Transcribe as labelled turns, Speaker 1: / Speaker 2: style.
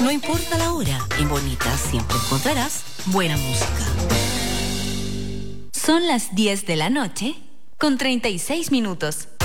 Speaker 1: No importa la hora, en Bonita siempre encontrarás buena música.
Speaker 2: Son las 10 de la noche con 36 minutos.